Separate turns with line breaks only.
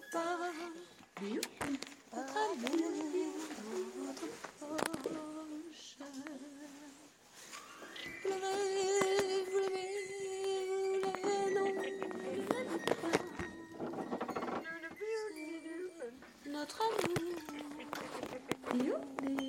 pas notre amour dans votre poche. Vous l'avez, non, notre amour.